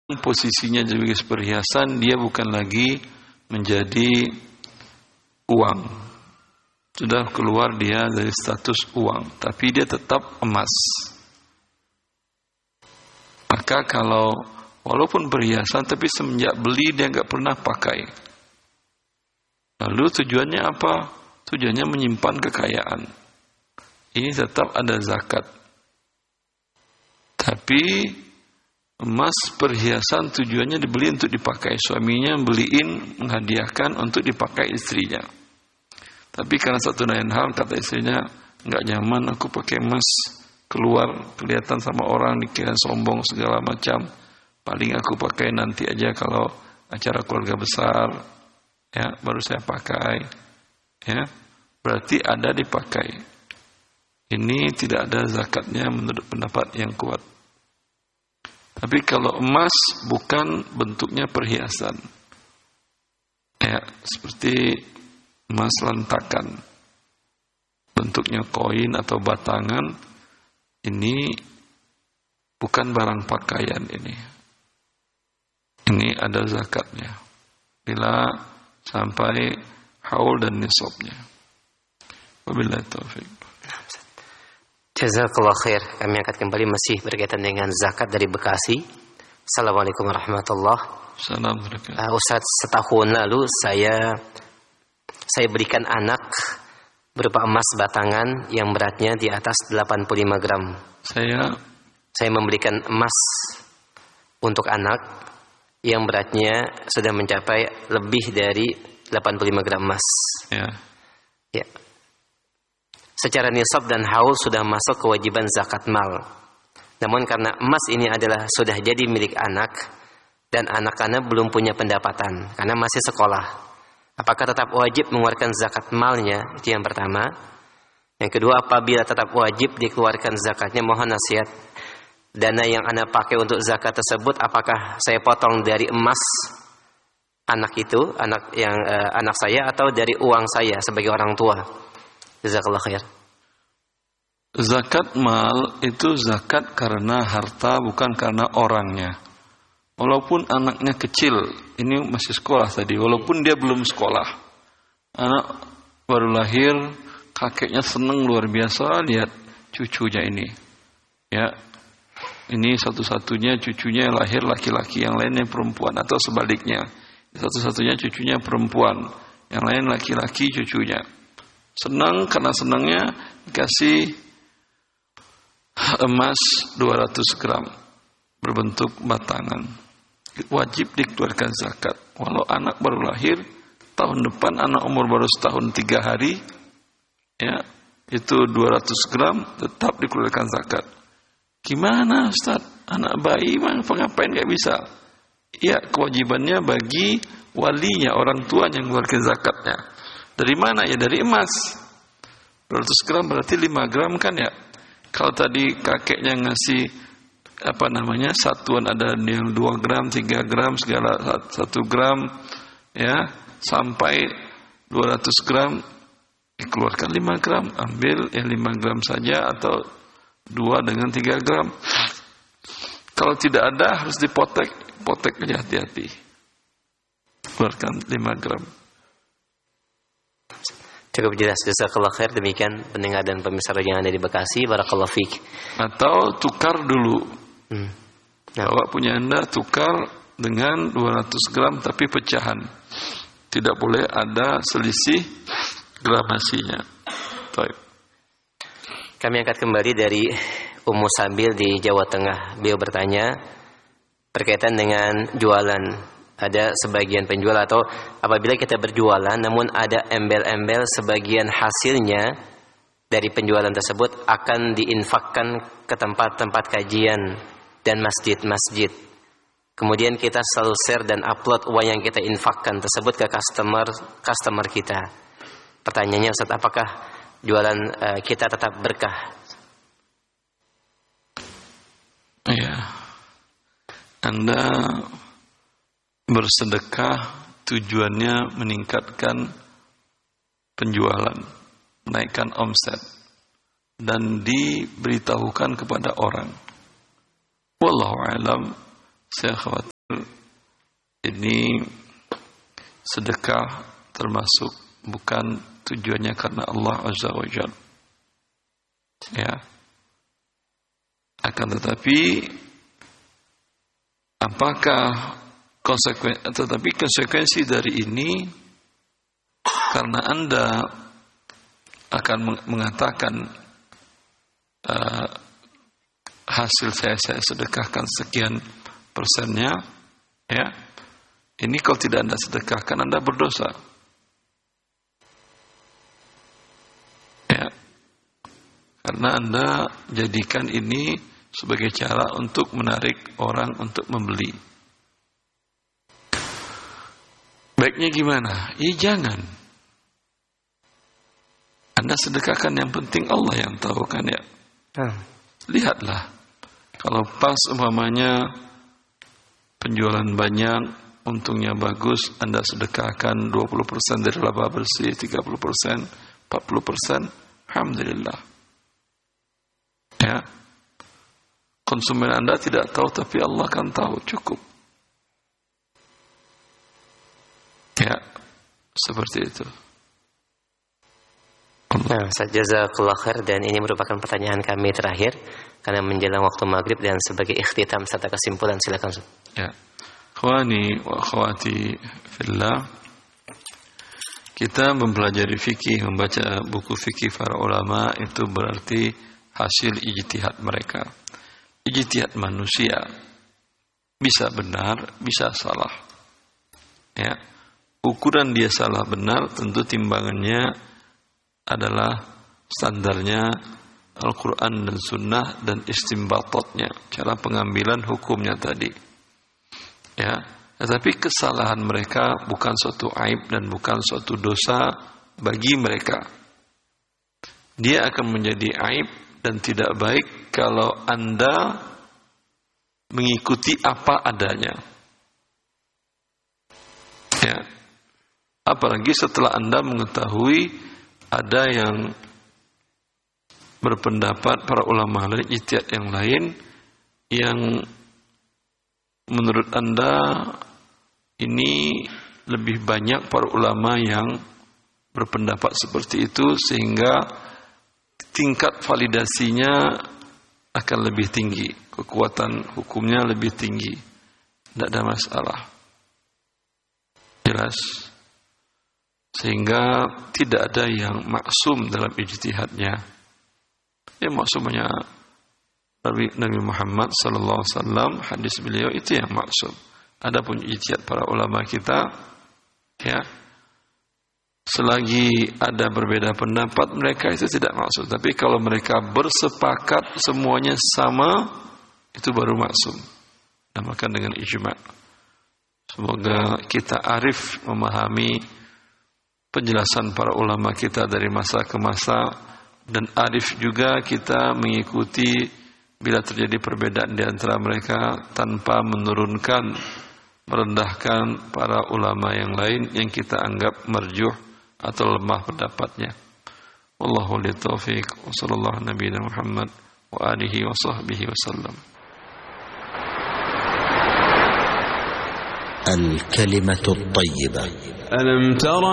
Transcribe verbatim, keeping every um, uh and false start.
posisinya sebagai perhiasan, dia bukan lagi menjadi uang. Sudah keluar dia dari status uang, tapi dia tetap emas. Maka kalau walaupun perhiasan, tapi semenjak beli dia nggak pernah pakai. Lalu tujuannya apa? Tujuannya menyimpan kekayaan. Ini tetap ada zakat. Tapi emas perhiasan tujuannya dibeli untuk dipakai. Suaminya beliin, menghadiahkan untuk dipakai istrinya. Tapi karena satu lain hal, kata istrinya, nggak nyaman aku pakai emas, keluar kelihatan sama orang, dikira sombong segala macam. Paling aku pakai nanti aja kalau acara keluarga besar, ya baru saya pakai. Ya, berarti ada dipakai. Ini tidak ada zakatnya menurut pendapat yang kuat. Tapi kalau emas bukan bentuknya perhiasan, ya seperti emas lentakan, bentuknya koin atau batangan, ini bukan barang pakaian ini. Ini ada zakatnya bila sampai haul dan nisabnya. Wabillahi taufik. Jazakallah khair. Kami angkat kembali masih berkaitan dengan zakat dari Bekasi. Assalamualaikum warahmatullahi wabarakatuh. Uh, Ustaz, setahun lalu saya saya berikan anak berupa emas batangan yang beratnya di atas delapan puluh lima gram. Saya saya memberikan emas untuk anak yang beratnya sudah mencapai lebih dari delapan puluh lima gram emas. Ya. Ya. Secara nisab dan haul sudah masuk kewajiban zakat mal. Namun karena emas ini adalah sudah jadi milik anak dan anak-anak belum punya pendapatan karena masih sekolah, apakah tetap wajib mengeluarkan zakat malnya? Itu yang pertama. Yang kedua, apabila tetap wajib dikeluarkan zakatnya, mohon nasihat. Dana yang anak pakai untuk zakat tersebut, apakah saya potong dari emas anak itu, anak yang eh, anak saya, atau dari uang saya sebagai orang tua? Jazakallah khair. Zakat mal itu zakat karena harta, bukan karena orangnya. Walaupun anaknya kecil, ini masih sekolah tadi, walaupun dia belum sekolah, anak baru lahir, kakeknya senang luar biasa lihat cucunya ini. Ya, ini satu-satunya cucunya lahir laki-laki, yang lainnya perempuan, atau sebaliknya, satu-satunya cucunya perempuan, yang lain laki-laki cucunya. Senang, karena senangnya dikasih emas dua ratus gram berbentuk batangan. Wajib dikeluarkan zakat. Walau anak baru lahir, tahun depan anak umur baru setahun tiga hari, ya, itu dua ratus gram tetap dikeluarkan zakat. Gimana Ustaz? Anak bayi mah ngapain nggak bisa? Ya, kewajibannya bagi walinya, orang tua yang mengeluarkan zakatnya. Dari mana? Ya dari emas. dua ratus gram berarti lima gram kan ya. Kalau tadi kakeknya ngasih apa namanya satuan, ada yang dua gram, tiga gram, segala satu gram, ya, sampai dua ratus gram, dikeluarkan lima gram, ambil yang lima gram saja atau dua dengan tiga gram. Kalau tidak ada harus dipotek, potek aja, hati-hati. Keluarkan lima gram. Cukup jelas, jazakallah khair. Demikian pendengar dan pemirsa yang ada di Bekasi, barakallahu fiik. Atau tukar dulu. Hmm. Nah. Bapak punya Anda tukar dengan dua ratus gram tapi pecahan. Tidak boleh ada selisih gramasinya. Baik. Kami angkat kembali dari Ummu Sabil di Jawa Tengah. Beliau bertanya berkaitan dengan jualan. Ada sebagian penjual, atau apabila kita berjualan namun ada embel-embel sebagian hasilnya dari penjualan tersebut akan diinfakkan ke tempat-tempat kajian dan masjid-masjid. Kemudian kita selalu share dan upload uang yang kita infakkan tersebut ke customer customer kita. Pertanyaannya, Ustaz, apakah jualan uh, kita tetap berkah? Iya. Anda bersedekah tujuannya meningkatkan penjualan, menaikkan omset, dan diberitahukan kepada orang. Wallahu a'lam. Saya khawatir ini sedekah termasuk bukan tujuannya karena Allah Azza wa Jalla. Ya. Akan tetapi apakah konsekuensi tetapi konsekuensi dari ini karena Anda akan mengatakan uh, hasil saya saya sedekahkan sekian persennya, ya, ini kalau tidak Anda sedekahkan Anda berdosa, ya, karena Anda jadikan ini sebagai cara untuk menarik orang untuk membeli. Baiknya gimana? Ya jangan. Anda sedekahkan, yang penting Allah yang tahu kan ya. Hmm. Lihatlah, kalau pas umpamanya penjualan banyak, untungnya bagus, Anda sedekahkan dua puluh persen dari laba bersih, tiga puluh persen, empat puluh persen, alhamdulillah. Ya. Konsumen Anda tidak tahu, tapi Allah kan tahu, cukup. Ya, seperti itu. Nah, jazakallahu khair, dan ini merupakan pertanyaan kami terakhir karena menjelang waktu maghrib dan sebagai ikhtitam serta kesimpulan, silakan. Ya, khawani wa khawati fillah, kita mempelajari fikih, membaca buku fikih para ulama itu berarti hasil ijtihad mereka. Ijtihad manusia bisa benar, bisa salah. Ya, ukuran dia salah benar tentu timbangannya adalah standarnya Al-Quran dan Sunnah dan istimbatotnya, cara pengambilan hukumnya tadi. Ya, tetapi kesalahan mereka bukan suatu aib dan bukan suatu dosa bagi mereka. Dia akan menjadi aib dan tidak baik kalau Anda mengikuti apa adanya. Ya, apalagi setelah Anda mengetahui ada yang berpendapat para ulama lain, ijtihad yang lain, yang menurut Anda ini lebih banyak para ulama yang berpendapat seperti itu, sehingga tingkat validasinya akan lebih tinggi, kekuatan hukumnya lebih tinggi. Tidak ada masalah. Jelas. Sehingga tidak ada yang maksum dalam ijtihadnya. Ya, maksumnya Nabi, Nabi Muhammad sallallahu alaihi wasallam, hadis beliau itu yang maksum. Adapun ijtihad para ulama kita, ya, selagi ada berbeda pendapat mereka itu tidak maksum. Tapi kalau mereka bersepakat semuanya sama, itu baru maksum. Namakan dengan ijma'. Semoga kita arif memahami penjelasan para ulama kita dari masa ke masa, dan arif juga kita mengikuti bila terjadi perbedaan di antara mereka tanpa menurunkan, merendahkan para ulama yang lain yang kita anggap marjuh atau lemah pendapatnya. Wallahu li taufiq wa sallallahu nabiyana Muhammad wa alihi wa sahbihi wasallam. الكلمة الطيبة. ألم تر